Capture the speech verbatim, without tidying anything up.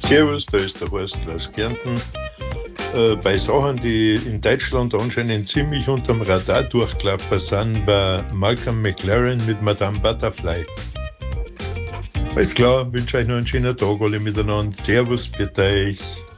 Servus, da ist der Horst aus Kärnten. Äh, bei Sachen, die in Deutschland anscheinend ziemlich unterm Radar durchgelaufen sind, war Malcolm McLaren mit Madame Butterfly. Alles klar, wünsche euch noch einen schönen Tag alle miteinander. Servus, bitte euch.